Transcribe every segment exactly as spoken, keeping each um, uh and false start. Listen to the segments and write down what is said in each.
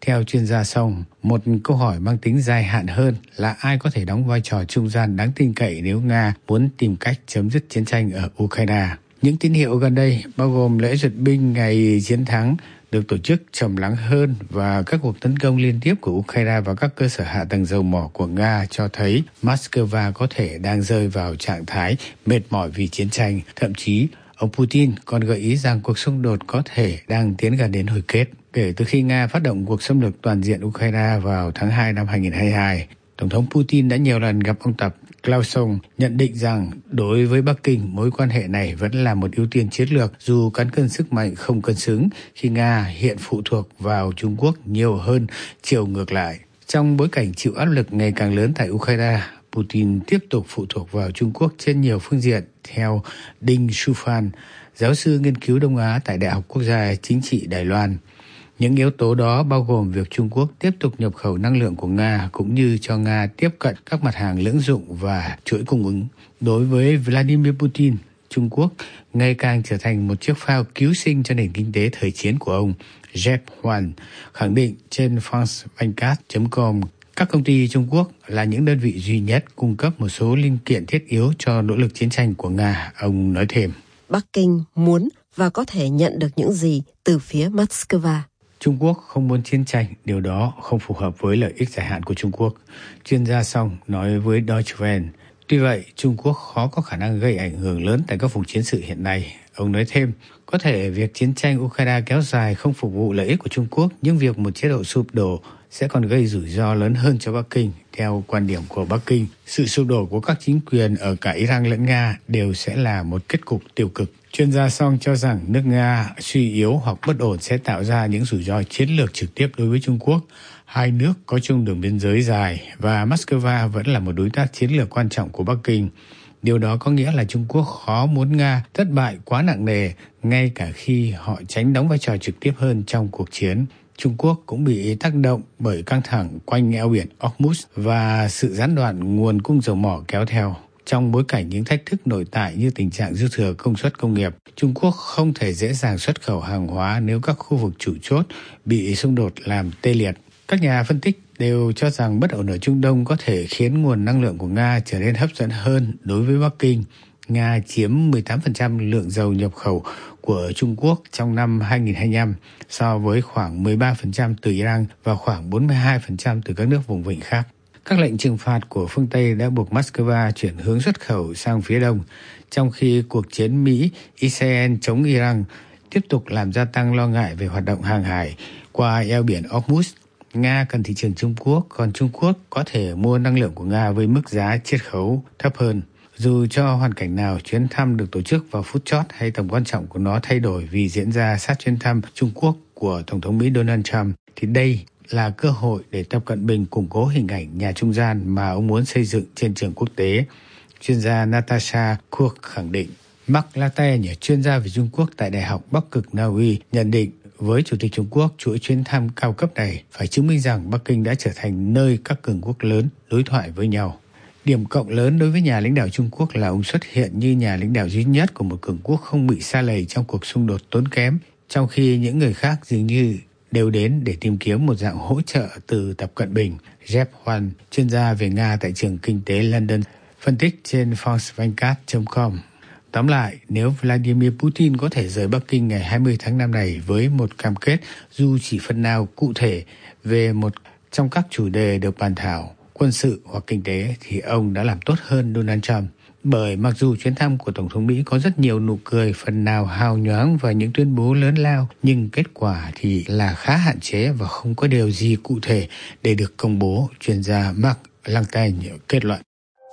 Theo chuyên gia Song, một câu hỏi mang tính dài hạn hơn là ai có thể đóng vai trò trung gian đáng tin cậy nếu Nga muốn tìm cách chấm dứt chiến tranh ở Ukraine. Những tín hiệu gần đây, bao gồm lễ duyệt binh ngày chiến thắng, được tổ chức trầm lắng hơn và các cuộc tấn công liên tiếp của Ukraine vào các cơ sở hạ tầng dầu mỏ của Nga cho thấy Moscow có thể đang rơi vào trạng thái mệt mỏi vì chiến tranh. Thậm chí, ông Putin còn gợi ý rằng cuộc xung đột có thể đang tiến gần đến hồi kết. Kể từ khi Nga phát động cuộc xâm lược toàn diện Ukraine vào tháng hai năm hai nghìn không trăm hai mươi hai, Tổng thống Putin đã nhiều lần gặp ông Tập. Klaus Song nhận định rằng đối với Bắc Kinh, mối quan hệ này vẫn là một ưu tiên chiến lược dù cán cân sức mạnh không cân xứng khi Nga hiện phụ thuộc vào Trung Quốc nhiều hơn chiều ngược lại. Trong bối cảnh chịu áp lực ngày càng lớn tại Ukraine, Putin tiếp tục phụ thuộc vào Trung Quốc trên nhiều phương diện, theo Đinh Shufan, giáo sư nghiên cứu Đông Á tại Đại học Quốc gia Chính trị Đài Loan. Những yếu tố đó bao gồm việc Trung Quốc tiếp tục nhập khẩu năng lượng của Nga cũng như cho Nga tiếp cận các mặt hàng lưỡng dụng và chuỗi cung ứng. Đối với Vladimir Putin, Trung Quốc ngày càng trở thành một chiếc phao cứu sinh cho nền kinh tế thời chiến của ông. Jeff Huan khẳng định trên france vingt-quatre chấm com các công ty Trung Quốc là những đơn vị duy nhất cung cấp một số linh kiện thiết yếu cho nỗ lực chiến tranh của Nga. Ông nói thêm, Bắc Kinh muốn và có thể nhận được những gì từ phía Moscow. Trung Quốc không muốn chiến tranh, điều đó không phù hợp với lợi ích dài hạn của Trung Quốc. Chuyên gia Song nói với Deutsche Welle. Tuy vậy, Trung Quốc khó có khả năng gây ảnh hưởng lớn tại các vùng chiến sự hiện nay. Ông nói thêm, có thể việc chiến tranh Ukraine kéo dài không phục vụ lợi ích của Trung Quốc, nhưng việc một chế độ sụp đổ sẽ còn gây rủi ro lớn hơn cho Bắc Kinh. Theo quan điểm của Bắc Kinh, sự sụp đổ của các chính quyền ở cả Iran lẫn Nga đều sẽ là một kết cục tiêu cực. Chuyên gia Song cho rằng nước Nga suy yếu hoặc bất ổn sẽ tạo ra những rủi ro chiến lược trực tiếp đối với Trung Quốc. Hai nước có chung đường biên giới dài và Moscow vẫn là một đối tác chiến lược quan trọng của Bắc Kinh. Điều đó có nghĩa là Trung Quốc khó muốn Nga thất bại quá nặng nề, ngay cả khi họ tránh đóng vai trò trực tiếp hơn trong cuộc chiến. Trung Quốc cũng bị tác động bởi căng thẳng quanh eo biển Hormuz và sự gián đoạn nguồn cung dầu mỏ kéo theo. Trong bối cảnh những thách thức nội tại như tình trạng dư thừa công suất công nghiệp, Trung Quốc không thể dễ dàng xuất khẩu hàng hóa nếu các khu vực chủ chốt bị xung đột làm tê liệt. Các nhà phân tích đều cho rằng bất ổn ở Trung Đông có thể khiến nguồn năng lượng của Nga trở nên hấp dẫn hơn đối với Bắc Kinh. Nga chiếm mười tám phần trăm lượng dầu nhập khẩu của Trung Quốc trong năm hai nghìn không trăm hai mươi lăm so với khoảng mười ba phần trăm từ Iran và khoảng bốn mươi hai phần trăm từ các nước vùng vịnh khác. Các lệnh trừng phạt của phương Tây đã buộc Moscow chuyển hướng xuất khẩu sang phía đông, trong khi cuộc chiến Mỹ-Israel chống Iran tiếp tục làm gia tăng lo ngại về hoạt động hàng hải qua eo biển Hormuz. Nga cần thị trường Trung Quốc, còn Trung Quốc có thể mua năng lượng của Nga với mức giá chiết khấu thấp hơn. Dù cho hoàn cảnh nào chuyến thăm được tổ chức vào phút chót hay tầm quan trọng của nó thay đổi vì diễn ra sát chuyến thăm Trung Quốc của Tổng thống Mỹ Donald Trump, thì đây là cơ hội để Tập Cận Bình củng cố hình ảnh nhà trung gian mà ông muốn xây dựng trên trường quốc tế. Chuyên gia Natasha Kurk khẳng định. Mark Latte, chuyên gia về Trung Quốc tại Đại học Bắc cực Na Uy, nhận định với Chủ tịch Trung Quốc, chuỗi chuyến thăm cao cấp này phải chứng minh rằng Bắc Kinh đã trở thành nơi các cường quốc lớn đối thoại với nhau. Điểm cộng lớn đối với nhà lãnh đạo Trung Quốc là ông xuất hiện như nhà lãnh đạo duy nhất của một cường quốc không bị sa lầy trong cuộc xung đột tốn kém, trong khi những người khác dường như đều đến để tìm kiếm một dạng hỗ trợ từ Tập Cận Bình. Jeff Huan, chuyên gia về Nga tại trường kinh tế London, phân tích trên france vingt-quatre chấm com. Tóm lại, nếu Vladimir Putin có thể rời Bắc Kinh ngày hai mươi tháng năm này với một cam kết dù chỉ phần nào cụ thể về một trong các chủ đề được bàn thảo, quân sự hoặc kinh tế, thì ông đã làm tốt hơn Donald Trump. Bởi mặc dù chuyến thăm của Tổng thống Mỹ có rất nhiều nụ cười, phần nào hào nhoáng và những tuyên bố lớn lao, nhưng kết quả thì là khá hạn chế và không có điều gì cụ thể để được công bố, chuyên gia Mark Langtang kết luận.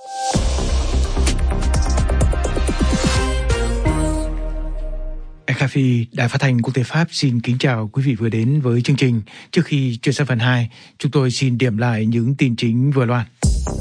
rờ ép i, Đài Phát thanh Quốc tế Pháp xin kính chào quý vị vừa đến với chương trình. Trước khi chuyển sang phần hai, chúng tôi xin điểm lại những tin chính vừa loan.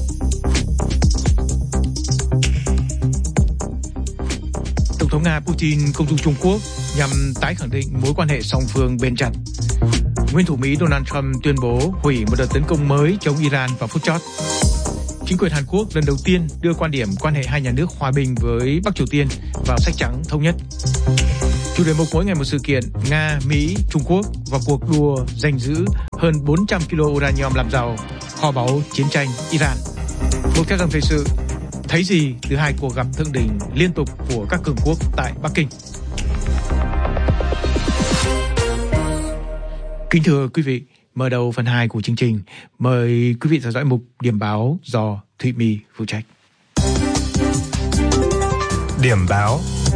Tổng thống Nga Putin công du Trung Quốc nhằm tái khẳng định mối quan hệ song phương bền chặt. Nguyên thủ Mỹ Donald Trump tuyên bố hủy một đợt tấn công mới chống Iran vào phút chót. Chính quyền Hàn Quốc lần đầu tiên đưa quan điểm quan hệ hai nhà nước hòa bình với Bắc Triều Tiên vào sách trắng thống nhất. Chủ đề mục mỗi ngày một sự kiện: Nga, Mỹ, Trung Quốc và cuộc đua giành giữ hơn bốn trăm ki lô uranium làm giàu, kho báu chiến tranh Iran. Một các dòng thời sự: thấy gì từ hai cuộc gặp thượng đỉnh liên tục của các cường quốc tại Bắc Kinh. Kính thưa quý vị, mở đầu phần hai của chương trình, mời quý vị theo dõi mục điểm báo do Thụy My phụ trách. Điểm báo.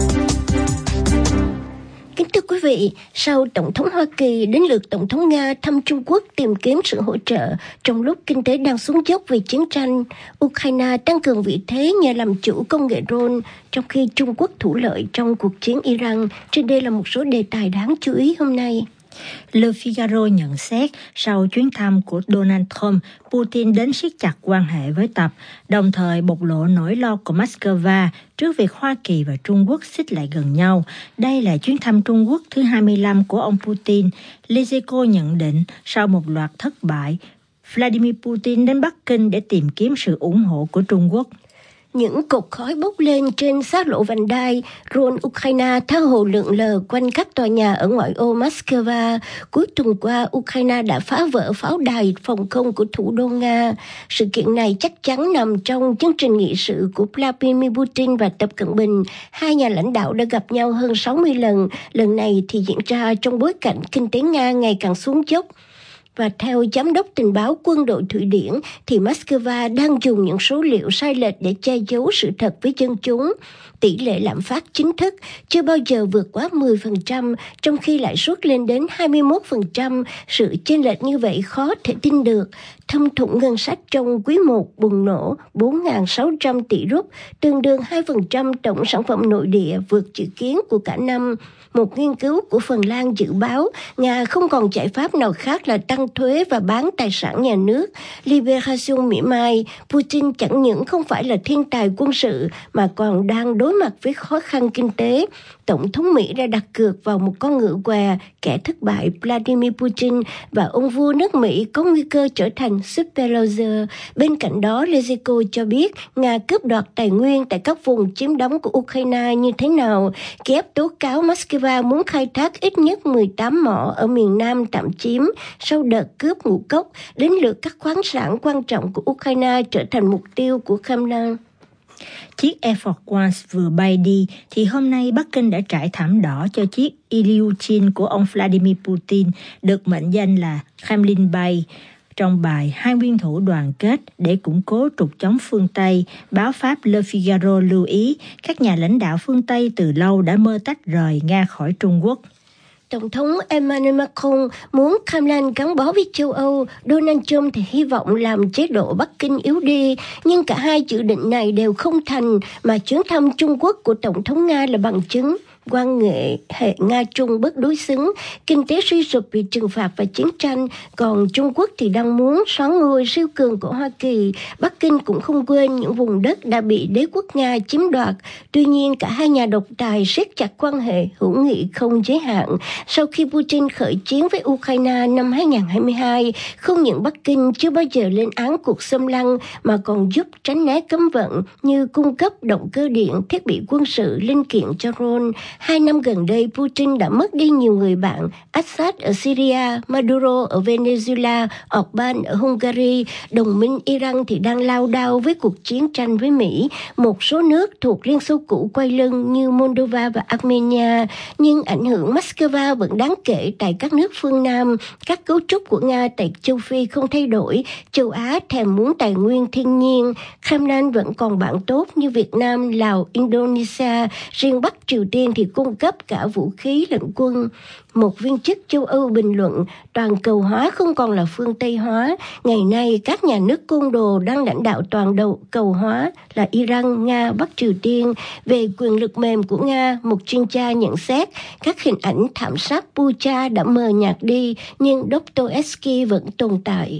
Kính thưa quý vị, sau Tổng thống Hoa Kỳ, đến lượt Tổng thống Nga thăm Trung Quốc tìm kiếm sự hỗ trợ trong lúc kinh tế đang xuống dốc vì chiến tranh. Ukraine tăng cường vị thế nhờ làm chủ công nghệ drone, trong khi Trung Quốc thủ lợi trong cuộc chiến Iran. Trên đây là một số đề tài đáng chú ý hôm nay. Le Figaro nhận xét sau chuyến thăm của Donald Trump, Putin đến siết chặt quan hệ với Tập, đồng thời bộc lộ nỗi lo của Moscow trước việc Hoa Kỳ và Trung Quốc xích lại gần nhau. Đây là chuyến thăm Trung Quốc thứ hai mươi lăm của ông Putin. Les Echos nhận định sau một loạt thất bại, Vladimir Putin đến Bắc Kinh để tìm kiếm sự ủng hộ của Trung Quốc. Những cột khói bốc lên trên xác lộ vành đai, drone Ukraine tha hồ lượn lờ quanh các tòa nhà ở ngoại ô Moscow. Cuối tuần qua, Ukraine đã phá vỡ pháo đài phòng không của thủ đô Nga. Sự kiện này chắc chắn nằm trong chương trình nghị sự của Vladimir Putin và Tập Cận Bình. Hai nhà lãnh đạo đã gặp nhau hơn sáu mươi lần. Lần này thì diễn ra trong bối cảnh kinh tế Nga ngày càng xuống dốc. Và theo Giám đốc tình báo quân đội Thụy Điển, thì Moscow đang dùng những số liệu sai lệch để che giấu sự thật với dân chúng. Tỷ lệ lạm phát chính thức chưa bao giờ vượt quá mười phần trăm, trong khi lãi suất lên đến hai mươi mốt phần trăm. Sự chênh lệch như vậy khó thể tin được. Thâm thủng ngân sách trong quý một bùng nổ bốn nghìn sáu trăm tỷ rúp, tương đương hai phần trăm tổng sản phẩm nội địa, vượt dự kiến của cả năm. Một nghiên cứu của Phần Lan dự báo Nga không còn giải pháp nào khác là tăng thuế và bán tài sản nhà nước. Liberation mỉa mai, Putin chẳng những không phải là thiên tài quân sự mà còn đang đối mặt với khó khăn kinh tế. Tổng thống Mỹ đã đặt cược vào một con ngựa què, kẻ thất bại Vladimir Putin, và ông vua nước Mỹ có nguy cơ trở thành superloser. Bên cạnh đó, Les Echos cho biết Nga cướp đoạt tài nguyên tại các vùng chiếm đóng của Ukraine như thế nào. Kiev tố cáo Moscow muốn khai thác ít nhất mười tám mỏ ở miền Nam tạm chiếm sau đợt cướp ngũ cốc. Đến lượt các khoáng sản quan trọng của Ukraine trở thành mục tiêu của Kremlin. Chiếc Air Force One vừa bay đi thì hôm nay Bắc Kinh đã trải thảm đỏ cho chiếc Ilyushin của ông Vladimir Putin, được mệnh danh là Kremlin bay. Trong bài Hai nguyên thủ đoàn kết để củng cố trục chống phương Tây, báo Pháp Le Figaro lưu ý các nhà lãnh đạo phương Tây từ lâu đã mơ tách rời Nga khỏi Trung Quốc. Tổng thống Emmanuel Macron muốn Kremlin gắn bó với châu Âu, Donald Trump thì hy vọng làm chế độ Bắc Kinh yếu đi, nhưng cả hai dự định này đều không thành, mà chuyến thăm Trung Quốc của Tổng thống Nga là bằng chứng. Quan hệ hệ Nga-Trung bất đối xứng, kinh tế suy sụp vì trừng phạt và chiến tranh, còn Trung Quốc thì đang muốn soán ngôi siêu cường của Hoa Kỳ. Bắc Kinh cũng không quên những vùng đất đã bị đế quốc Nga chiếm đoạt. Tuy nhiên, cả hai nhà độc tài siết chặt quan hệ hữu nghị không giới hạn. Sau khi Putin khởi chiến với Ukraine năm hai nghìn không trăm hai mươi hai, không những Bắc Kinh chưa bao giờ lên án cuộc xâm lăng mà còn giúp tránh né cấm vận như cung cấp động cơ điện, thiết bị quân sự, linh kiện cho drone. Hai năm gần đây, Putin đã mất đi nhiều người bạn: Assad ở Syria, Maduro ở Venezuela, Orbán ở Hungary. Đồng minh Iran thì đang lao đao với cuộc chiến tranh với Mỹ. Một số nước thuộc Liên Xô cũ quay lưng như Moldova và Armenia. Nhưng ảnh hưởng Moscow vẫn đáng kể tại các nước phương Nam. Các cấu trúc của Nga tại châu Phi không thay đổi. Châu Á thèm muốn tài nguyên thiên nhiên. Kremlin vẫn còn bạn tốt như Việt Nam, Lào, Indonesia. Riêng Bắc Triều Tiên thì cung cấp cả vũ khí lẫn quân. Một viên chức châu Âu bình luận, toàn cầu hóa không còn là phương Tây hóa. Ngày nay, các nhà nước côn đồ đang lãnh đạo toàn đầu cầu hóa là Iran, Nga, Bắc Triều Tiên. Về quyền lực mềm của Nga, một chuyên gia nhận xét, các hình ảnh thảm sát Bucha đã mờ nhạt đi, nhưng Dostoevsky vẫn tồn tại.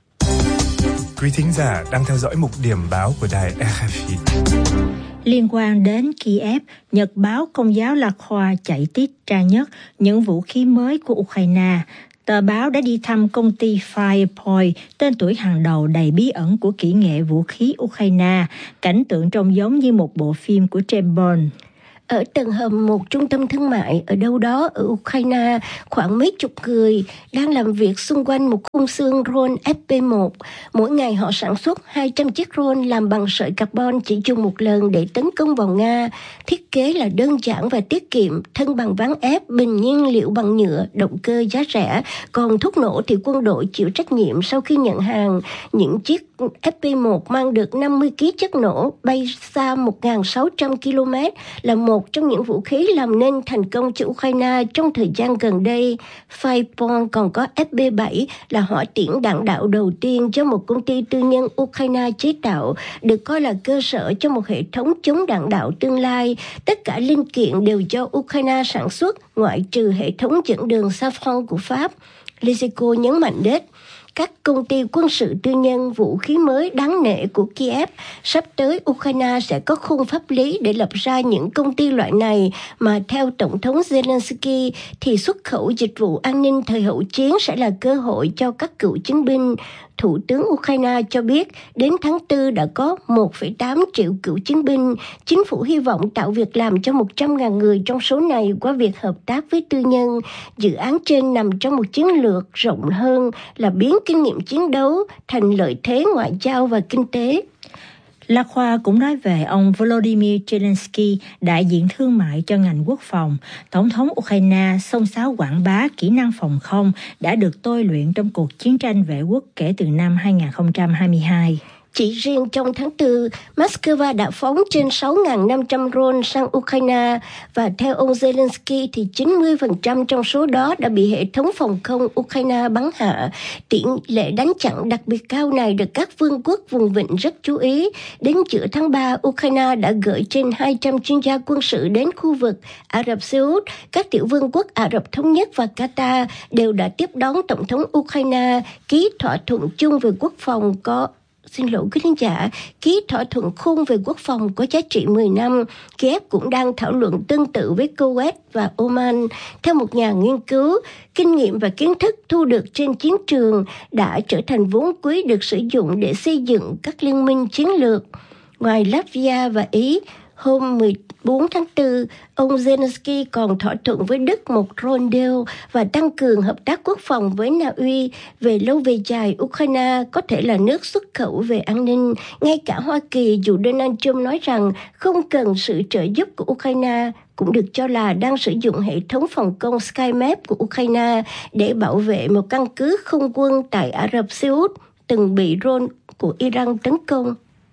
Quý thính giả đang theo dõi mục điểm báo của đài rờ ép i. Liên quan đến Kiev, Nhật báo Công giáo La Croix chạy tít trang nhất những vũ khí mới của Ukraine. Tờ báo đã đi thăm công ty Firepoint, tên tuổi hàng đầu đầy bí ẩn của kỹ nghệ vũ khí Ukraine. Cảnh tượng trông giống như một bộ phim của James Bond. Ở tầng hầm một trung tâm thương mại ở đâu đó ở Ukraine, khoảng mấy chục người đang làm việc xung quanh một khung xương drone ép pê một. Mỗi ngày họ sản xuất hai trăm chiếc drone làm bằng sợi carbon chỉ dùng một lần để tấn công vào Nga. Thiết kế là đơn giản và tiết kiệm, thân bằng ván ép, bình nhiên liệu bằng nhựa, động cơ giá rẻ. Còn thuốc nổ thì quân đội chịu trách nhiệm sau khi nhận hàng. Những chiếc ép pê một mang được năm mươi ki lô gam chất nổ, bay xa một nghìn sáu trăm ki lô mét, là một trong những vũ khí làm nên thành công cho Ukraine trong thời gian gần đây. Fireborn còn có ép pê bảy là hỏa tiễn đạn đạo đầu tiên do một công ty tư nhân Ukraine chế tạo, được coi là cơ sở cho một hệ thống chống đạn đạo tương lai. Tất cả linh kiện đều do Ukraine sản xuất, ngoại trừ hệ thống dẫn đường Safran của Pháp. Lysenko nhấn mạnh đến các công ty quân sự tư nhân, vũ khí mới đáng nể của Kiev. Sắp tới, Ukraine sẽ có khung pháp lý để lập ra những công ty loại này, mà theo Tổng thống Zelensky thì xuất khẩu dịch vụ an ninh thời hậu chiến sẽ là cơ hội cho các cựu chiến binh. Thủ tướng Ukraine cho biết đến tháng tư đã có một phẩy tám triệu cựu chiến binh. Chính phủ hy vọng tạo việc làm cho một trăm nghìn người trong số này qua việc hợp tác với tư nhân. Dự án trên nằm trong một chiến lược rộng hơn là biến kinh nghiệm chiến đấu thành lợi thế ngoại giao và kinh tế. La Khoa cũng nói về ông Volodymyr Zelensky, đại diện thương mại cho ngành quốc phòng. Tổng thống Ukraine xông xáo quảng bá kỹ năng phòng không đã được tôi luyện trong cuộc chiến tranh vệ quốc kể từ năm hai không hai hai. Chỉ riêng trong tháng tư, Moscow đã phóng trên sáu nghìn năm trăm drone sang Ukraine, và theo ông Zelensky thì chín mươi phần trăm trong số đó đã bị hệ thống phòng không Ukraine bắn hạ. Tỷ lệ đánh chặn đặc biệt cao này được các vương quốc vùng vịnh rất chú ý. Đến giữa tháng ba, Ukraine đã gửi trên hai trăm chuyên gia quân sự đến khu vực Ả Rập Xê Út. Các tiểu vương quốc Ả Rập Thống Nhất và Qatar đều đã tiếp đón Tổng thống Ukraine, ký thỏa thuận chung về quốc phòng có Xin lỗi quý khán giả, ký thỏa thuận khung về quốc phòng có giá trị mười năm. Kiev cũng đang thảo luận tương tự với Kuwait và Oman. Theo một nhà nghiên cứu, kinh nghiệm và kiến thức thu được trên chiến trường đã trở thành vốn quý được sử dụng để xây dựng các liên minh chiến lược. Ngoài Latvia và Ý, hôm mười bốn tháng tư, ông Zelensky còn thỏa thuận với Đức một drone deal và tăng cường hợp tác quốc phòng với Na Uy. Về lâu về dài, Ukraine có thể là nước xuất khẩu về an ninh. Ngay cả Hoa Kỳ, dù Donald Trump nói rằng không cần sự trợ giúp của Ukraine, cũng được cho là đang sử dụng hệ thống phòng không SkyMap của Ukraine để bảo vệ một căn cứ không quân tại Ả Rập Xê Út từng bị drone của Iran tấn công.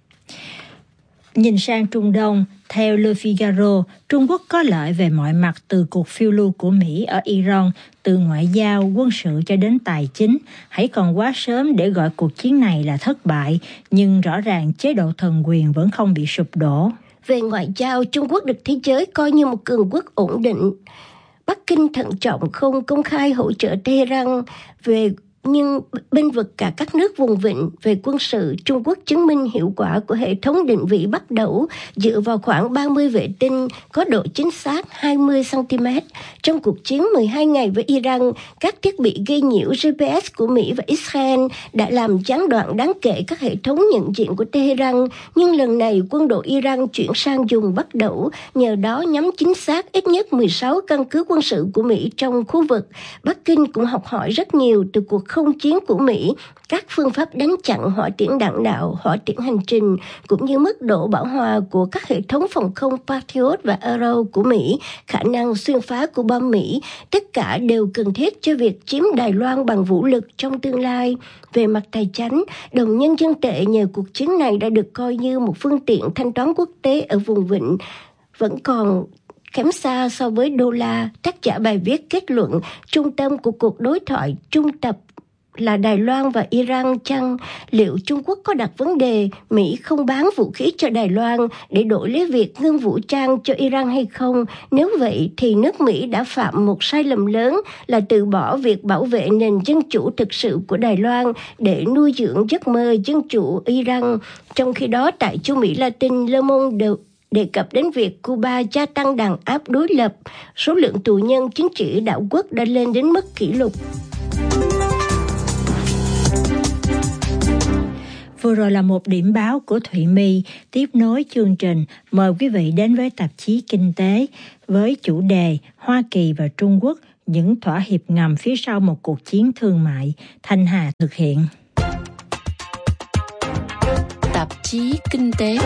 Nhìn sang Trung Đông, theo Le Figaro, Trung Quốc có lợi về mọi mặt từ cuộc phiêu lưu của Mỹ ở Iran, từ ngoại giao, quân sự cho đến tài chính. Hãy còn quá sớm để gọi cuộc chiến này là thất bại, nhưng rõ ràng chế độ thần quyền vẫn không bị sụp đổ. Về ngoại giao, Trung Quốc được thế giới coi như một cường quốc ổn định. Bắc Kinh thận trọng không công khai hỗ trợ Tehran về nhưng bên vực cả các nước vùng vịnh. Về quân sự, Trung Quốc chứng minh hiệu quả của hệ thống định vị bắt đầu dựa vào khoảng ba mươi vệ tinh có độ chính xác hai mươi xăng ti mét. Trong cuộc chiến mười hai ngày với Iran, các thiết bị gây nhiễu giê pê ét của Mỹ và Israel đã làm gián đoạn đáng kể các hệ thống nhận diện của Tehran, nhưng lần này quân đội Iran chuyển sang dùng bắt đầu, nhờ đó nhắm chính xác ít nhất mười sáu căn cứ quân sự của Mỹ trong khu vực. Bắc Kinh cũng học hỏi rất nhiều từ cuộc không chiến của Mỹ, các phương pháp đánh chặn hỏa tiễn đạn đạo, hỏa tiễn hành trình, cũng như mức độ bão hòa của các hệ thống phòng không Patriot và Arrow của Mỹ, khả năng xuyên phá của bom Mỹ, tất cả đều cần thiết cho việc chiếm Đài Loan bằng vũ lực trong tương lai. Về mặt tài chính, đồng nhân dân tệ nhờ cuộc chiến này đã được coi như một phương tiện thanh toán quốc tế ở vùng vịnh, vẫn còn kém xa so với đô la. Tác giả bài viết kết luận trung tâm của cuộc đối thoại trung tập là Đài Loan và Iran chăng? Liệu Trung Quốc có đặt vấn đề Mỹ không bán vũ khí cho Đài Loan để đổi lấy việc ngưng vũ trang cho Iran hay không? Nếu vậy thì nước Mỹ đã phạm một sai lầm lớn là từ bỏ việc bảo vệ nền dân chủ thực sự của Đài Loan để nuôi dưỡng giấc mơ dân chủ Iran. Trong khi đó, tại châu Mỹ Latin, Le Monde đều đề cập đến việc Cuba gia tăng đàn áp đối lập. Số lượng tù nhân chính trị đảo quốc đã lên đến mức kỷ lục. Vừa Vừa rồi là một điểm báo của Thụy My. Tiếp nối chương trình, mời quý vị đến với tạp chí Kinh tế với chủ đề Hoa Kỳ và Trung Quốc, những thỏa hiệp ngầm phía sau một cuộc chiến thương mại. Thanh Hà thực hiện. Tạp chí Kinh tế.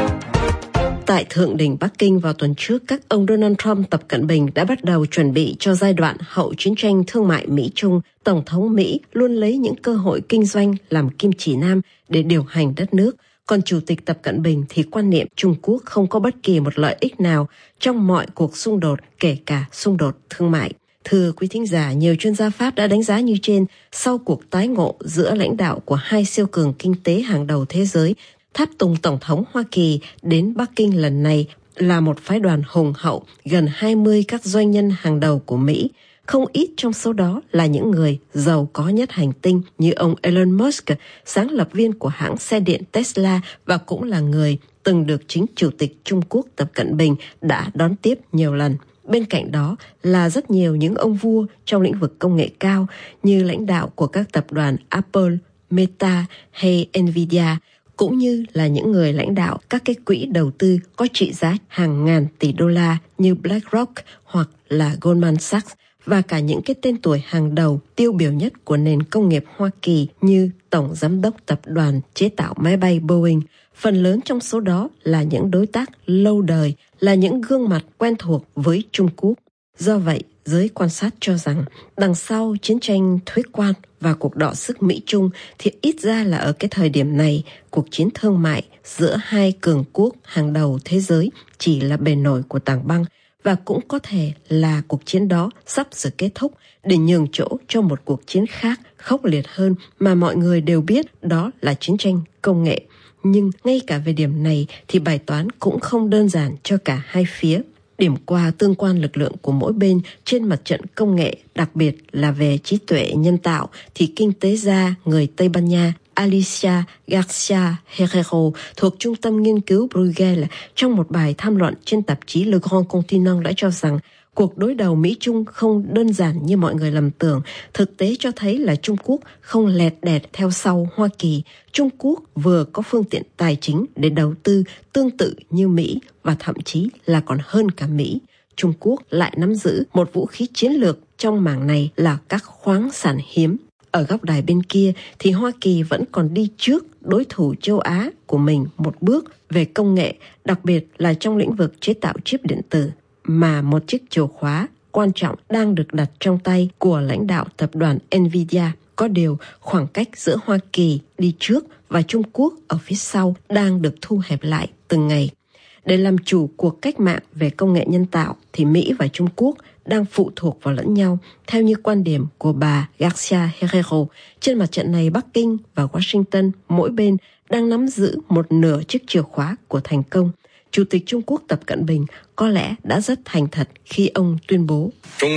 Tại Thượng đỉnh Bắc Kinh vào tuần trước, các ông Donald Trump, Tập Cận Bình đã bắt đầu chuẩn bị cho giai đoạn hậu chiến tranh thương mại Mỹ-Trung. Tổng thống Mỹ luôn lấy những cơ hội kinh doanh làm kim chỉ nam để điều hành đất nước. Còn Chủ tịch Tập Cận Bình thì quan niệm Trung Quốc không có bất kỳ một lợi ích nào trong mọi cuộc xung đột, kể cả xung đột thương mại. Thưa quý thính giả, nhiều chuyên gia Pháp đã đánh giá như trên, sau cuộc tái ngộ giữa lãnh đạo của hai siêu cường kinh tế hàng đầu thế giới, tháp tùng Tổng thống Hoa Kỳ đến Bắc Kinh lần này là một phái đoàn hùng hậu, gần hai mươi các doanh nhân hàng đầu của Mỹ. Không ít trong số đó là những người giàu có nhất hành tinh như ông Elon Musk, sáng lập viên của hãng xe điện Tesla và cũng là người từng được chính Chủ tịch Trung Quốc Tập Cận Bình đã đón tiếp nhiều lần. Bên cạnh đó là rất nhiều những ông vua trong lĩnh vực công nghệ cao như lãnh đạo của các tập đoàn Apple, Meta hay Nvidia, cũng như là những người lãnh đạo các cái quỹ đầu tư có trị giá hàng ngàn tỷ đô la như BlackRock hoặc là Goldman Sachs, và cả những cái tên tuổi hàng đầu tiêu biểu nhất của nền công nghiệp Hoa Kỳ như Tổng Giám đốc Tập đoàn chế tạo máy bay Boeing. Phần lớn trong số đó là những đối tác lâu đời, là những gương mặt quen thuộc với Trung Quốc. Do vậy, giới quan sát cho rằng đằng sau chiến tranh thuế quan và cuộc đọ sức Mỹ-Trung thì ít ra là ở cái thời điểm này, cuộc chiến thương mại giữa hai cường quốc hàng đầu thế giới chỉ là bề nổi của tảng băng, và cũng có thể là cuộc chiến đó sắp sửa kết thúc để nhường chỗ cho một cuộc chiến khác khốc liệt hơn mà mọi người đều biết, đó là chiến tranh công nghệ. Nhưng ngay cả về điểm này thì bài toán cũng không đơn giản cho cả hai phía. Điểm qua tương quan lực lượng của mỗi bên trên mặt trận công nghệ, đặc biệt là về trí tuệ nhân tạo, thì kinh tế gia người Tây Ban Nha Alicia Garcia Herrero thuộc Trung tâm Nghiên cứu Bruegel trong một bài tham luận trên tạp chí Le Grand Continent đã cho rằng cuộc đối đầu Mỹ-Trung không đơn giản như mọi người lầm tưởng. Thực tế cho thấy là Trung Quốc không lẹt đẹt theo sau Hoa Kỳ. Trung Quốc vừa có phương tiện tài chính để đầu tư tương tự như Mỹ và thậm chí là còn hơn cả Mỹ. Trung Quốc lại nắm giữ một vũ khí chiến lược trong mảng này là các khoáng sản hiếm. Ở góc đài bên kia thì Hoa Kỳ vẫn còn đi trước đối thủ châu Á của mình một bước về công nghệ, đặc biệt là trong lĩnh vực chế tạo chip điện tử, mà một chiếc chìa khóa quan trọng đang được đặt trong tay của lãnh đạo tập đoàn Nvidia. Có điều, khoảng cách giữa Hoa Kỳ đi trước và Trung Quốc ở phía sau đang được thu hẹp lại từng ngày. Để làm chủ cuộc cách mạng về công nghệ nhân tạo thì Mỹ và Trung Quốc đang phụ thuộc vào lẫn nhau, theo như quan điểm của bà Garcia Herrero. Trên mặt trận này, Bắc Kinh và Washington mỗi bên đang nắm giữ một nửa chiếc chìa khóa của thành công. Chủ tịch Trung Quốc Tập Cận Bình có lẽ đã rất thành thật khi ông tuyên bố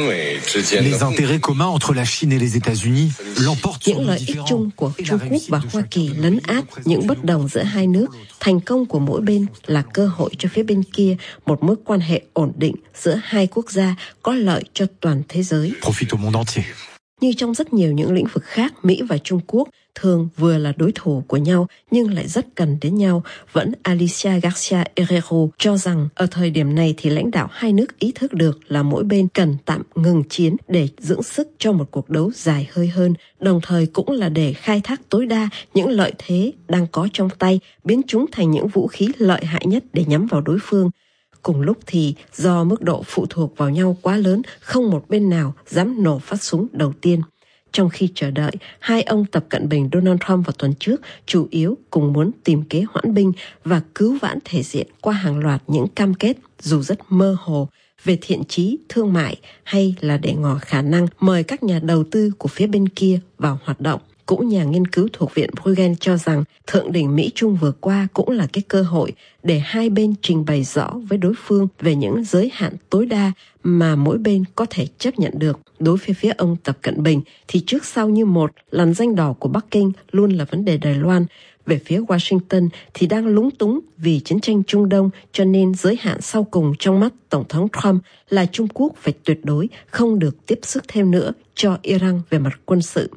Les intérêts communs entre la Chine et les États-Unis l'emportent sur những nos lợi ích différends. chung của Trung Quốc và Hoa Kỳ lấn át những bất đồng giữa hai nước. Thành công của mỗi bên là cơ hội cho phía bên kia, một mối quan hệ ổn định giữa hai quốc gia có lợi cho toàn thế giới. Profite au monde entier. Như trong rất nhiều những lĩnh vực khác, Mỹ và Trung Quốc thường vừa là đối thủ của nhau nhưng lại rất cần đến nhau. Vẫn Alicia Garcia Herrero cho rằng ở thời điểm này thì lãnh đạo hai nước ý thức được là mỗi bên cần tạm ngừng chiến để dưỡng sức cho một cuộc đấu dài hơi hơn, đồng thời cũng là để khai thác tối đa những lợi thế đang có trong tay, biến chúng thành những vũ khí lợi hại nhất để nhắm vào đối phương. Cùng lúc thì do mức độ phụ thuộc vào nhau quá lớn, không một bên nào dám nổ phát súng đầu tiên. Trong khi chờ đợi, hai ông Tập Cận Bình, Donald Trump vào tuần trước chủ yếu cùng muốn tìm kế hoãn binh và cứu vãn thể diện qua hàng loạt những cam kết dù rất mơ hồ về thiện chí thương mại, hay là để ngỏ khả năng mời các nhà đầu tư của phía bên kia vào hoạt động. Cũng nhà nghiên cứu thuộc Viện Bruegel cho rằng thượng đỉnh Mỹ-Trung vừa qua cũng là cái cơ hội để hai bên trình bày rõ với đối phương về những giới hạn tối đa mà mỗi bên có thể chấp nhận được. Đối với phía ông Tập Cận Bình thì trước sau như một, lằn ranh đỏ của Bắc Kinh luôn là vấn đề Đài Loan. Về phía Washington thì đang lúng túng vì chiến tranh Trung Đông, cho nên giới hạn sau cùng trong mắt Tổng thống Trump là Trung Quốc phải tuyệt đối không được tiếp sức thêm nữa cho Iran về mặt quân sự.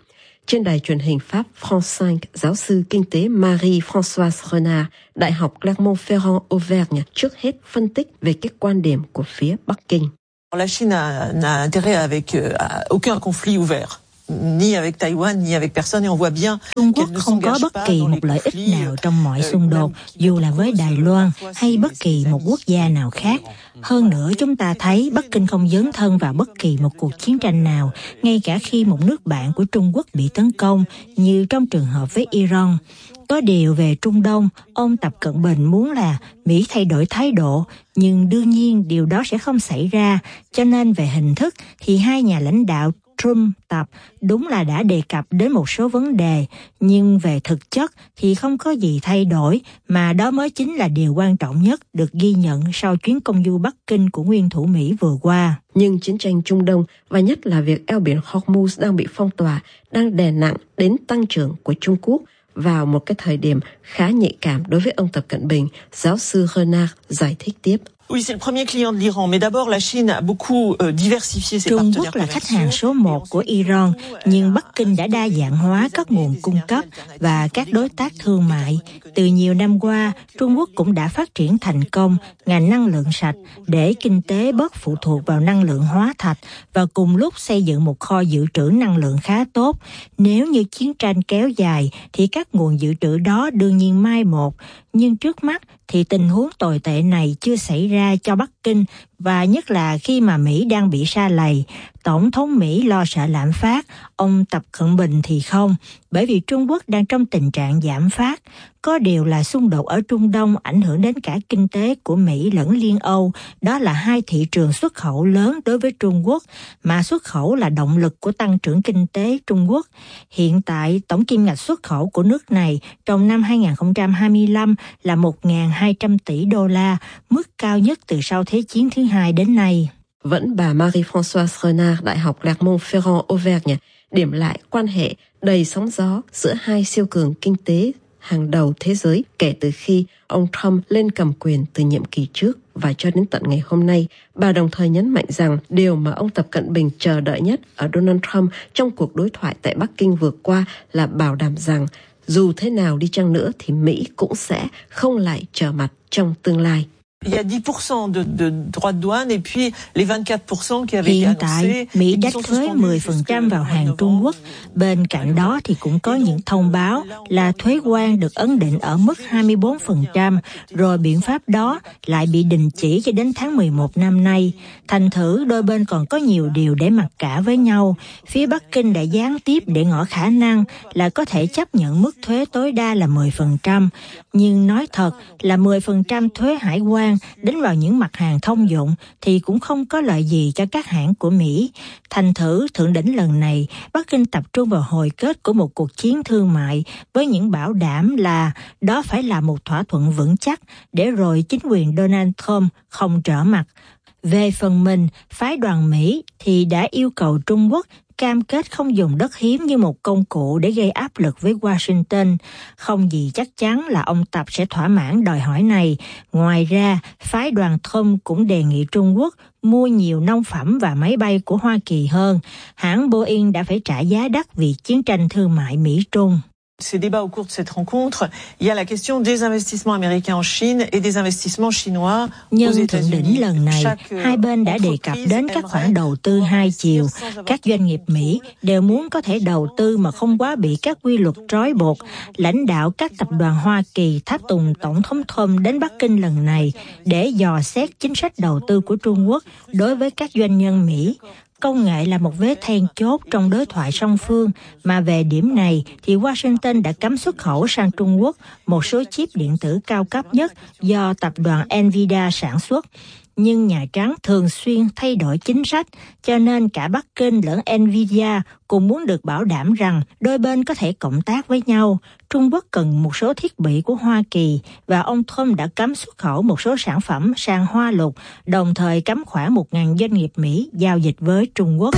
Trên đài truyền hình Pháp France năm, giáo sư kinh tế Marie-Françoise Renard, Đại học Clermont-Ferrand Auvergne trước hết phân tích về các quan điểm của phía Bắc Kinh. La Chine n'a, n'a intérêt avec euh, aucun conflit ouvert. Ni avec Taïwan, ni avec personne, et on voit bien Trung Quốc không có bất kỳ một lợi ích nào trong mọi xung đột, dù là với Đài Loan hay bất kỳ một quốc gia nào khác. Hơn nữa, chúng ta thấy Bắc Kinh không dấn thân vào bất kỳ một cuộc chiến tranh nào, ngay cả khi một nước bạn của Trung Quốc bị tấn công, như trong trường hợp với Iran. Có điều về Trung Đông, ông Tập Cận Bình muốn là Mỹ thay đổi thái độ, nhưng đương nhiên điều đó sẽ không xảy ra, cho nên về hình thức thì hai nhà lãnh đạo Trump, Tập đúng là đã đề cập đến một số vấn đề, nhưng về thực chất thì không có gì thay đổi, mà đó mới chính là điều quan trọng nhất được ghi nhận sau chuyến công du Bắc Kinh của nguyên thủ Mỹ vừa qua. Nhưng chiến tranh Trung Đông và nhất là việc eo biển Hormuz đang bị phong tỏa, đang đè nặng đến tăng trưởng của Trung Quốc vào một cái thời điểm khá nhạy cảm đối với ông Tập Cận Bình, giáo sư Renard giải thích tiếp. Oui, c'est le premier client de l'Iran, mais d'abord la Chine a beaucoup euh, diversifié ses Trung partenaires Quốc là khách hàng số một của Iran, nhưng Bắc Kinh đã đa dạng hóa các nguồn cung cấp và các đối tác thương mại. Từ nhiều năm qua, Trung Quốc cũng đã phát triển thành công ngành năng lượng sạch để kinh tế bớt phụ thuộc vào năng lượng hóa thạch và cùng lúc xây dựng một kho dự trữ năng lượng khá tốt. Nếu như chiến tranh kéo dài thì các nguồn dự trữ đó đương nhiên mai một, nhưng trước mắt thì tình huống tồi tệ này chưa xảy ra cho Bắc Kinh, và nhất là khi mà Mỹ đang bị sa lầy. Tổng thống Mỹ lo sợ lạm phát, ông Tập Cận Bình thì không, bởi vì Trung Quốc đang trong tình trạng giảm phát. Có điều là xung đột ở Trung Đông ảnh hưởng đến cả kinh tế của Mỹ lẫn Liên Âu, đó là hai thị trường xuất khẩu lớn đối với Trung Quốc, mà xuất khẩu là động lực của tăng trưởng kinh tế Trung Quốc. Hiện tại, tổng kim ngạch xuất khẩu của nước này trong năm hai không hai lăm là một nghìn hai trăm tỷ đô la, mức cao nhất từ sau Thế chiến thứ hai đến nay. Vẫn bà Marie-Françoise Renard, Đại học Clermont-Ferrand Auvergne, điểm lại quan hệ đầy sóng gió giữa hai siêu cường kinh tế hàng đầu thế giới kể từ khi ông Trump lên cầm quyền từ nhiệm kỳ trước và cho đến tận ngày hôm nay. Bà đồng thời nhấn mạnh rằng điều mà ông Tập Cận Bình chờ đợi nhất ở Donald Trump trong cuộc đối thoại tại Bắc Kinh vừa qua là bảo đảm rằng dù thế nào đi chăng nữa thì Mỹ cũng sẽ không lại trở mặt trong tương lai. Il y a dix pour cent de, de droits de douane et puis les vingt-quatre pour cent qui avaient été Hiện tại, Mỹ đánh thuế mười phần trăm vào hàng Trung Quốc. Bên cạnh đó thì cũng có những thông báo là thuế quan được ấn định ở mức hai mươi bốn phần trăm, rồi biện pháp đó lại bị đình chỉ cho đến tháng mười một năm nay. Thành thử đôi bên còn có nhiều điều để mặc cả với nhau. Phía Bắc Kinh đã gián tiếp để ngỏ khả năng là có thể chấp nhận mức thuế tối đa là mười phần trăm. Nhưng nói thật là mười phần trăm thuế hải quan đến vào những mặt hàng thông dụng thì cũng không có lợi gì cho các hãng của Mỹ. Thành thử thượng đỉnh lần này, Bắc Kinh tập trung vào hồi kết của một cuộc chiến thương mại với những bảo đảm là đó phải là một thỏa thuận vững chắc để rồi chính quyền Donald Trump không trở mặt. Về phần mình, phái đoàn Mỹ thì đã yêu cầu Trung Quốc cam kết không dùng đất hiếm như một công cụ để gây áp lực với Washington. Không gì chắc chắn là ông Tập sẽ thỏa mãn đòi hỏi này. Ngoài ra, phái đoàn Trump cũng đề nghị Trung Quốc mua nhiều nông phẩm và máy bay của Hoa Kỳ hơn. Hãng Boeing đã phải trả giá đắt vì chiến tranh thương mại Mỹ-Trung. Ces débats au cours de cette rencontre, il y a la question des investissements américains en Chine et des investissements chinois aux Nhân thượng đỉnh lần này, hai bên đã đề cập đến các khoản đầu tư hai chiều. Các doanh nghiệp Mỹ đều muốn có thể đầu tư mà không quá bị các quy luật trói buộc. Lãnh đạo các tập đoàn Hoa Kỳ tháp tùng Tổng thống Trump đến Bắc Kinh lần này để dò xét chính sách đầu tư của Trung Quốc đối với các doanh nhân Mỹ. Công nghệ là một vế then chốt trong đối thoại song phương, mà về điểm này thì Washington đã cấm xuất khẩu sang Trung Quốc một số chip điện tử cao cấp nhất do tập đoàn Nvidia sản xuất. Nhưng Nhà Trắng thường xuyên thay đổi chính sách, cho nên cả Bắc Kinh lẫn Nvidia cũng muốn được bảo đảm rằng đôi bên có thể cộng tác với nhau. Trung Quốc cần một số thiết bị của Hoa Kỳ và ông Trump đã cấm xuất khẩu một số sản phẩm sang Hoa Lục, đồng thời cấm khoảng một nghìn doanh nghiệp Mỹ giao dịch với Trung Quốc.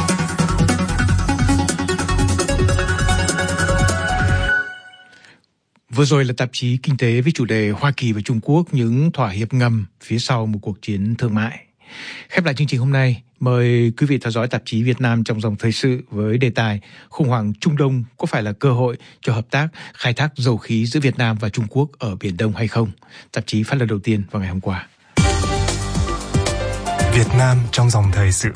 Vừa rồi là tạp chí Kinh tế với chủ đề Hoa Kỳ và Trung Quốc, những thỏa hiệp ngầm phía sau một cuộc chiến thương mại. Khép lại chương trình hôm nay, mời quý vị theo dõi tạp chí Việt Nam trong dòng thời sự với đề tài khủng hoảng Trung Đông có phải là cơ hội cho hợp tác khai thác dầu khí giữa Việt Nam và Trung Quốc ở Biển Đông hay không? Tạp chí phát lần đầu tiên vào ngày hôm qua. Việt Nam trong dòng thời sự.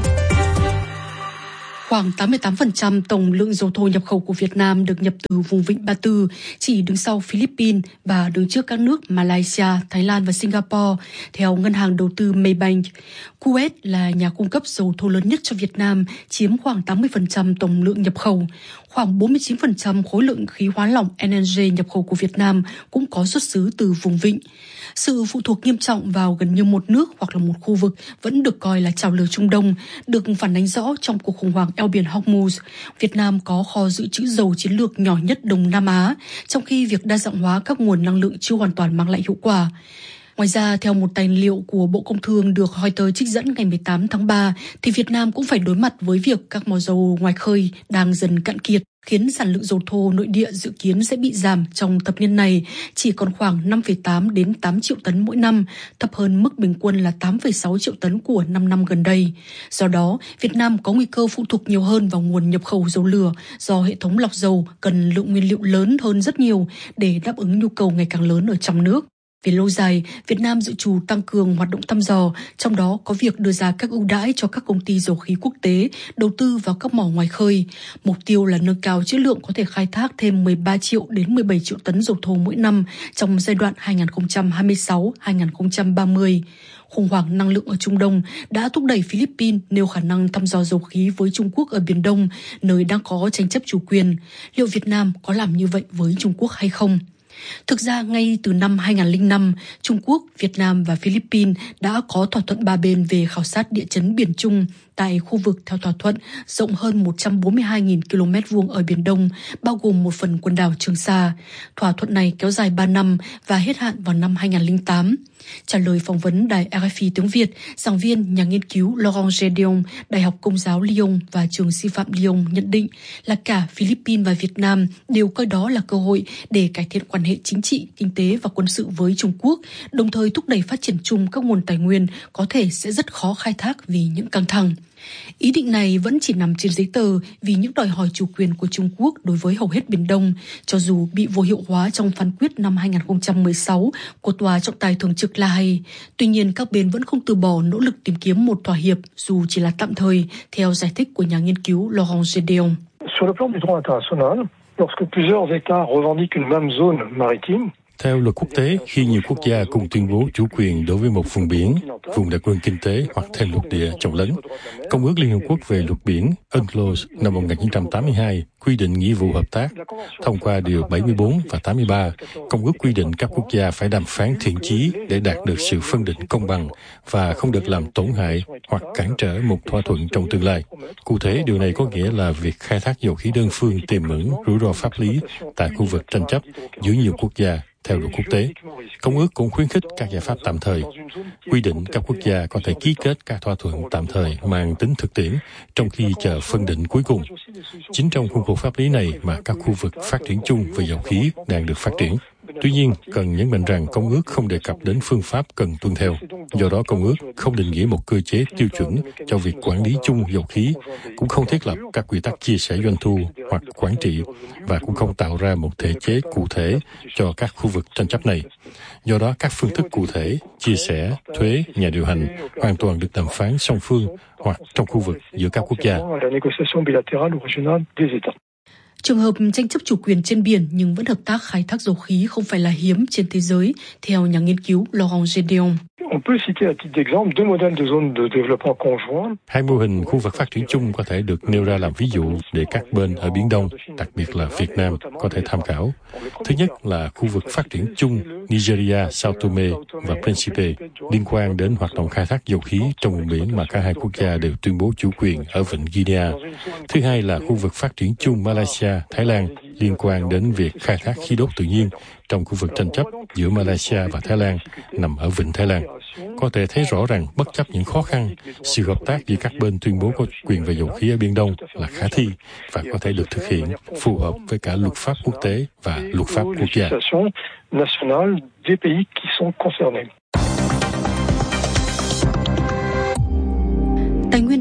Khoảng tám mươi tám phần trăm tổng lượng dầu thô nhập khẩu của Việt Nam được nhập từ vùng vịnh Ba Tư, chỉ đứng sau Philippines và đứng trước các nước Malaysia, Thái Lan và Singapore, theo Ngân hàng Đầu tư Maybank. Kuwait là nhà cung cấp dầu thô lớn nhất cho Việt Nam, chiếm khoảng tám mươi phần trăm tổng lượng nhập khẩu. Khoảng bốn mươi chín phần trăm khối lượng khí hóa lỏng L N G nhập khẩu của Việt Nam cũng có xuất xứ từ vùng vịnh. Sự phụ thuộc nghiêm trọng vào gần như một nước hoặc là một khu vực vẫn được coi là chảo lửa Trung Đông, được phản ánh rõ trong cuộc khủng hoảng eo biển Hormuz. Việt Nam có kho dự trữ dầu chiến lược nhỏ nhất Đông Nam Á, trong khi việc đa dạng hóa các nguồn năng lượng chưa hoàn toàn mang lại hiệu quả. Ngoài ra, theo một tài liệu của Bộ Công Thương được Reuters trích dẫn ngày mười tám tháng ba, thì Việt Nam cũng phải đối mặt với việc các mỏ dầu ngoài khơi đang dần cạn kiệt, khiến sản lượng dầu thô nội địa dự kiến sẽ bị giảm trong thập niên này, chỉ còn khoảng năm phẩy tám đến tám triệu tấn mỗi năm, thấp hơn mức bình quân là tám phẩy sáu triệu tấn của năm năm gần đây. Do đó, Việt Nam có nguy cơ phụ thuộc nhiều hơn vào nguồn nhập khẩu dầu lửa do hệ thống lọc dầu cần lượng nguyên liệu lớn hơn rất nhiều để đáp ứng nhu cầu ngày càng lớn ở trong nước. Về lâu dài, Việt Nam dự trù tăng cường hoạt động thăm dò, trong đó có việc đưa ra các ưu đãi cho các công ty dầu khí quốc tế đầu tư vào các mỏ ngoài khơi. Mục tiêu là nâng cao trữ lượng có thể khai thác thêm mười ba triệu đến mười bảy triệu tấn dầu thô mỗi năm trong giai đoạn hai nghìn không trăm hai mươi sáu đến hai nghìn không trăm ba mươi. Khủng hoảng năng lượng ở Trung Đông đã thúc đẩy Philippines nêu khả năng thăm dò dầu khí với Trung Quốc ở Biển Đông, nơi đang có tranh chấp chủ quyền. Liệu Việt Nam có làm như vậy với Trung Quốc hay không? Thực ra, ngay từ năm hai nghìn không trăm lẻ năm, Trung Quốc, Việt Nam và Philippines đã có thỏa thuận ba bên về khảo sát địa chấn Biển Trung tại khu vực theo thỏa thuận rộng hơn một trăm bốn mươi hai nghìn ki lô mét vuông ở Biển Đông, bao gồm một phần quần đảo Trường Sa. Thỏa thuận này kéo dài ba năm và hết hạn vào năm hai nghìn không trăm lẻ tám. Trả lời phỏng vấn đài R F I tiếng Việt, giảng viên nhà nghiên cứu Laurent Gedeon, Đại học Công giáo Lyon và trường sư phạm Lyon nhận định là cả Philippines và Việt Nam đều coi đó là cơ hội để cải thiện quan hệ chính trị, kinh tế và quân sự với Trung Quốc, đồng thời thúc đẩy phát triển chung các nguồn tài nguyên có thể sẽ rất khó khai thác vì những căng thẳng. Ý định này vẫn chỉ nằm trên giấy tờ vì những đòi hỏi chủ quyền của Trung Quốc đối với hầu hết Biển Đông, cho dù bị vô hiệu hóa trong phán quyết năm hai nghìn không trăm mười sáu của Tòa trọng tài thường trực La Hay. Tuy nhiên, các bên vẫn không từ bỏ nỗ lực tìm kiếm một thỏa hiệp dù chỉ là tạm thời, theo giải thích của nhà nghiên cứu Laurent Gedeon. Sur le plan du droit international, lorsque plusieurs États revendiquent une même zone maritime, theo luật quốc tế, khi nhiều quốc gia cùng tuyên bố chủ quyền đối với một vùng biển, vùng đặc quyền kinh tế hoặc thêm lục địa trồng lấn, Công ước Liên Hợp Quốc về luật biển UNCLOS năm một nghìn chín trăm tám mươi hai quy định nghĩa vụ hợp tác. Thông qua điều bảy mươi bốn và tám mươi ba, Công ước quy định các quốc gia phải đàm phán thiện chí để đạt được sự phân định công bằng và không được làm tổn hại hoặc cản trở một thỏa thuận trong tương lai. Cụ thể, điều này có nghĩa là việc khai thác dầu khí đơn phương tiềm ẩn rủi ro pháp lý tại khu vực tranh chấp giữa nhiều quốc gia. Theo luật quốc tế, Công ước cũng khuyến khích các giải pháp tạm thời, quy định các quốc gia có thể ký kết các thỏa thuận tạm thời mang tính thực tiễn trong khi chờ phân định cuối cùng. Chính trong khuôn khổ pháp lý này mà các khu vực phát triển chung về dầu khí đang được phát triển. Tuy nhiên, cần nhấn mạnh rằng Công ước không đề cập đến phương pháp cần tuân theo. Do đó, Công ước không định nghĩa một cơ chế tiêu chuẩn cho việc quản lý chung dầu khí, cũng không thiết lập các quy tắc chia sẻ doanh thu hoặc quản trị, và cũng không tạo ra một thể chế cụ thể cho các khu vực tranh chấp này. Do đó, các phương thức cụ thể, chia sẻ, thuế, nhà điều hành hoàn toàn được đàm phán song phương hoặc trong khu vực giữa các quốc gia. Trường hợp tranh chấp chủ quyền trên biển nhưng vẫn hợp tác khai thác dầu khí không phải là hiếm trên thế giới, theo nhà nghiên cứu Laurent Gedeon. Hai mô hình khu vực phát triển chung có thể được nêu ra làm ví dụ để các bên ở Biển Đông, đặc biệt là Việt Nam, có thể tham khảo. Thứ nhất là khu vực phát triển chung Nigeria, Sao Tome và Principe liên quan đến hoạt động khai thác dầu khí trong vùng biển mà cả hai quốc gia đều tuyên bố chủ quyền ở vịnh Guinea. Thứ hai là khu vực phát triển chung Malaysia, Thái Lan liên quan đến việc khai thác khí đốt tự nhiên trong khu vực tranh chấp giữa Malaysia và Thái Lan nằm ở vịnh Thái Lan. Có thể thấy rõ rằng bất chấp những khó khăn, sự hợp tác giữa các bên tuyên bố có quyền về dầu khí ở Biển Đông là khả thi và có thể được thực hiện phù hợp với cả luật pháp quốc tế và luật pháp quốc gia.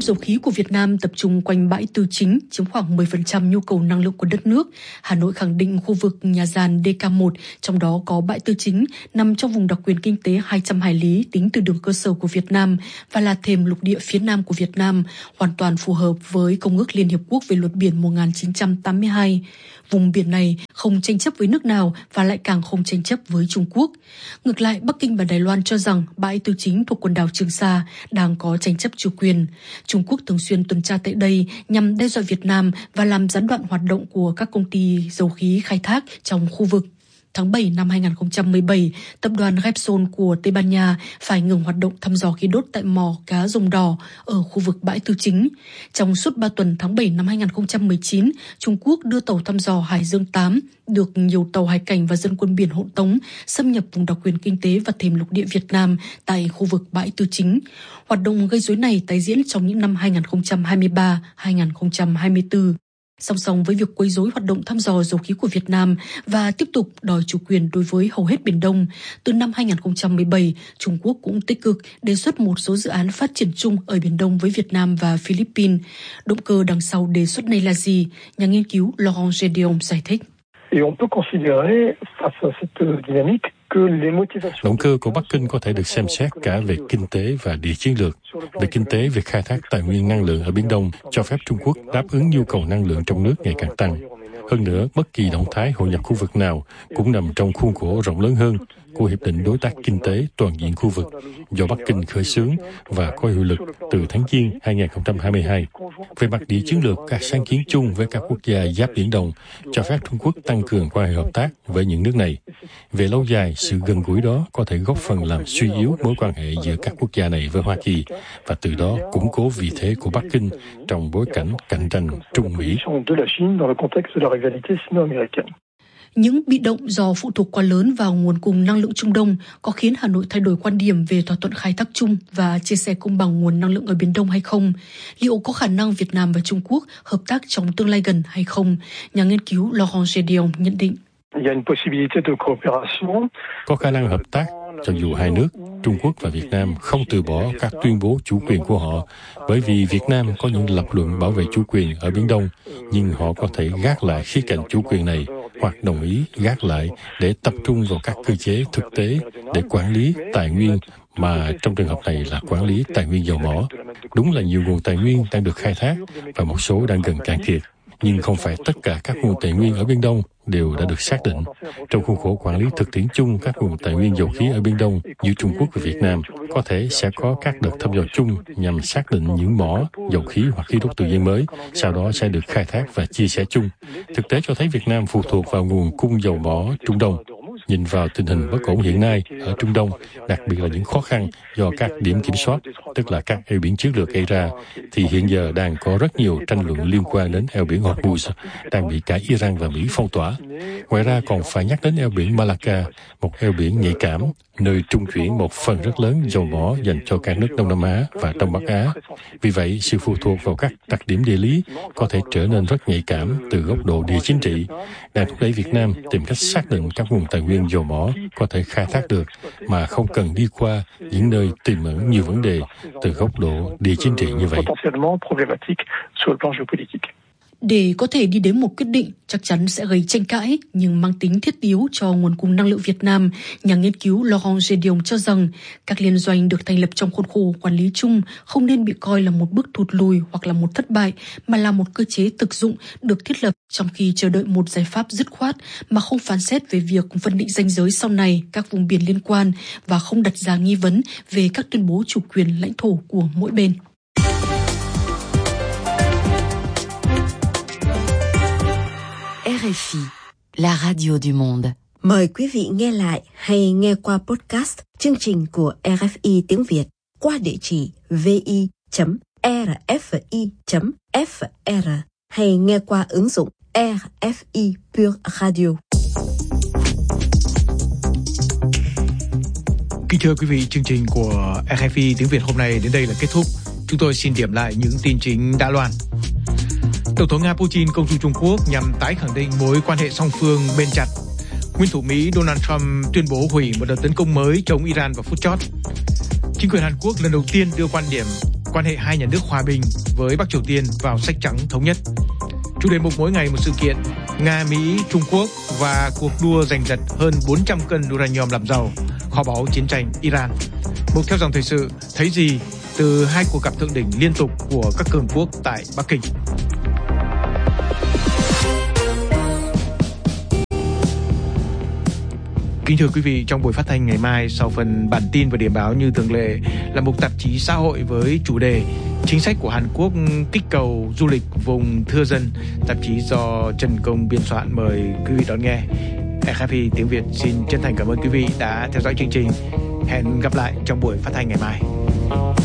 dầu khí của Việt Nam tập trung quanh bãi Tư Chính, chiếm khoảng mười phần trăm nhu cầu năng lượng của đất nước. Hà Nội khẳng định khu vực nhà giàn đê ca một, trong đó có bãi Tư Chính, nằm trong vùng đặc quyền kinh tế hai trăm hải lý tính từ đường cơ sở của Việt Nam và là thềm lục địa phía Nam của Việt Nam, hoàn toàn phù hợp với Công ước Liên Hiệp Quốc về luật biển một nghìn chín trăm tám mươi hai. Vùng biển này không tranh chấp với nước nào và lại càng không tranh chấp với Trung Quốc. Ngược lại, Bắc Kinh và Đài Loan cho rằng bãi Tư Chính thuộc quần đảo Trường Sa đang có tranh chấp chủ quyền. Trung Quốc thường xuyên tuần tra tại đây nhằm đe dọa Việt Nam và làm gián đoạn hoạt động của các công ty dầu khí khai thác trong khu vực. Tháng bảy năm hai nghìn không trăm mười bảy, tập đoàn Repsol của Tây Ban Nha phải ngừng hoạt động thăm dò khí đốt tại mỏ cá Rồng Đỏ ở khu vực bãi Tư Chính. Trong suốt ba tuần tháng bảy năm hai nghìn không trăm mười chín, Trung Quốc đưa tàu thăm dò Hải Dương tám, được nhiều tàu hải cảnh và dân quân biển hộ tống, xâm nhập vùng đặc quyền kinh tế và thềm lục địa Việt Nam tại khu vực bãi Tư Chính. Hoạt động gây rối này tái diễn trong những năm hai nghìn không trăm hai mươi ba đến hai nghìn không trăm hai mươi tư. Song song với việc quấy rối hoạt động thăm dò dầu khí của Việt Nam và tiếp tục đòi chủ quyền đối với hầu hết Biển Đông, từ năm hai nghìn không trăm mười bảy, Trung Quốc cũng tích cực đề xuất một số dự án phát triển chung ở Biển Đông với Việt Nam và Philippines. Động cơ đằng sau đề xuất này là gì? Nhà nghiên cứu Laurent Gédéon giải thích. Động cơ của Bắc Kinh có thể được xem xét cả về kinh tế và địa chiến lược. Về kinh tế, việc khai thác tài nguyên năng lượng ở Biển Đông cho phép Trung Quốc đáp ứng nhu cầu năng lượng trong nước ngày càng tăng. Hơn nữa, bất kỳ động thái hội nhập khu vực nào cũng nằm trong khuôn khổ rộng lớn hơn của Hiệp định Đối tác Kinh tế Toàn diện khu vực do Bắc Kinh khởi xướng và có hiệu lực từ tháng Giêng hai nghìn không trăm hai mươi hai. Về mặt địa chiến lược, các sáng kiến chung với các quốc gia giáp Biển Đông cho phép Trung Quốc tăng cường quan hệ hợp tác với những nước này. Về lâu dài, sự gần gũi đó có thể góp phần làm suy yếu mối quan hệ giữa các quốc gia này với Hoa Kỳ và từ đó củng cố vị thế của Bắc Kinh trong bối cảnh cạnh tranh Trung Mỹ. Những bị động do phụ thuộc quá lớn vào nguồn cung năng lượng Trung Đông có khiến Hà Nội thay đổi quan điểm về thỏa thuận khai thác chung và chia sẻ công bằng nguồn năng lượng ở Biển Đông hay không? Liệu có khả năng Việt Nam và Trung Quốc hợp tác trong tương lai gần hay không? Nhà nghiên cứu Laurent Gédéon nhận định. Có khả năng hợp tác cho dù hai nước, Trung Quốc và Việt Nam không từ bỏ các tuyên bố chủ quyền của họ, bởi vì Việt Nam có những lập luận bảo vệ chủ quyền ở Biển Đông, nhưng họ có thể gác lại khía cạnh chủ quyền này hoặc đồng ý gác lại để tập trung vào các cơ chế thực tế để quản lý tài nguyên, mà trong trường hợp này là quản lý tài nguyên dầu mỏ. Đúng là nhiều nguồn tài nguyên đang được khai thác và một số đang gần cạn kiệt, nhưng không phải tất cả các nguồn tài nguyên ở Biển Đông đều đã được xác định. Trong khuôn khổ quản lý thực tiễn chung các nguồn tài nguyên dầu khí ở Biển Đông giữa Trung Quốc và Việt Nam, có thể sẽ có các đợt thăm dò chung nhằm xác định những mỏ, dầu khí hoặc khí đốt tự nhiên mới, sau đó sẽ được khai thác và chia sẻ chung. Thực tế cho thấy Việt Nam phụ thuộc vào nguồn cung dầu mỏ Trung Đông. Nhìn vào tình hình bất ổn hiện nay ở Trung Đông, đặc biệt là những khó khăn do các điểm kiểm soát, tức là các eo biển chiến lược gây ra, thì hiện giờ đang có rất nhiều tranh luận liên quan đến eo biển Hormuz, đang bị cả Iran và Mỹ phong tỏa. Ngoài ra còn phải nhắc đến eo biển Malacca, một eo biển nhạy cảm, nơi trung chuyển một phần rất lớn dầu mỏ dành cho các nước Đông Nam Á và Đông Bắc Á. Vì vậy, sự phụ thuộc vào các đặc điểm địa lý có thể trở nên rất nhạy cảm từ góc độ địa chính trị, đang thúc đẩy Việt Nam tìm cách xác định các nguồn tài nguyên dầu mỏ có thể khai thác được mà không cần đi qua những nơi tiềm ẩn nhiều vấn đề từ góc độ địa chính trị như vậy. Để có thể đi đến một quyết định chắc chắn sẽ gây tranh cãi nhưng mang tính thiết yếu cho nguồn cung năng lượng Việt Nam, nhà nghiên cứu Laurent Gédéon cho rằng các liên doanh được thành lập trong khuôn khổ quản lý chung không nên bị coi là một bước thụt lùi hoặc là một thất bại, mà là một cơ chế thực dụng được thiết lập trong khi chờ đợi một giải pháp dứt khoát mà không phán xét về việc phân định ranh giới sau này các vùng biển liên quan và không đặt ra nghi vấn về các tuyên bố chủ quyền lãnh thổ của mỗi bên. rờ ép i, la radio du monde. Mời quý vị nghe lại hay nghe qua podcast chương trình của rờ ép i tiếng Việt qua địa chỉ vi chấm rfi chấm fr hay nghe qua ứng dụng rờ ép i Pure Radio. Kính thưa quý vị, chương trình của rờ ép i tiếng Việt hôm nay đến đây là kết thúc. Chúng tôi xin điểm lại những tin chính đã loan. Tổng thống Nga Putin công du Trung Quốc nhằm tái khẳng định mối quan hệ song phương bền chặt. Nguyên thủ Mỹ Donald Trump tuyên bố hủy một đợt tấn công mới chống Iran vào phút chót. Chính quyền Hàn Quốc lần đầu tiên đưa quan điểm quan hệ hai nhà nước hòa bình với Bắc Triều Tiên vào sách trắng thống nhất. Chủ đề mục mỗi ngày một sự kiện: Nga, Mỹ, Trung Quốc và cuộc đua giành giật hơn bốn trăm cân uranium làm giàu, kho báu chiến tranh Iran. Mục theo dòng thời sự: thấy gì từ hai cuộc gặp thượng đỉnh liên tục của các cường quốc tại Bắc Kinh. Kính thưa quý vị, trong buổi phát thanh ngày mai, sau phần bản tin và điểm báo như thường lệ là mục tạp chí xã hội với chủ đề chính sách của Hàn Quốc kích cầu du lịch vùng thưa dân. Tạp chí do Trần Công biên soạn, mời quý vị đón nghe. rờ ép i tiếng Việt xin chân thành cảm ơn quý vị đã theo dõi chương trình. Hẹn gặp lại trong buổi phát thanh ngày mai.